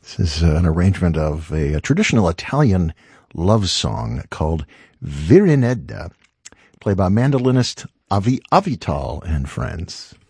This is an arrangement of a traditional Italian love song called Virinedda, played by mandolinist Avital and friends.